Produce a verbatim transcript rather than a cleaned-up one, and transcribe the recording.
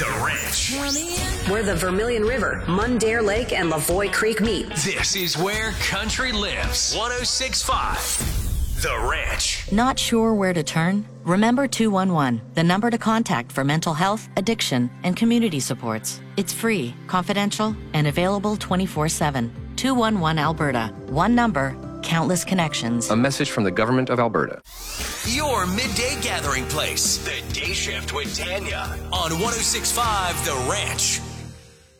The Ranch. Where the Vermilion River, Mundare Lake, and Lavoie Creek meet. This is where country lives. one oh six point five. The Ranch. Not sure where to turn? Remember two one one, the number to contact for mental health, addiction, and community supports. It's free, confidential, and available twenty-four seven. two one one Alberta. One number, countless connections. A message from the Government of Alberta. Your midday gathering place. The Day Shift with Tanya on one oh six point five The Ranch.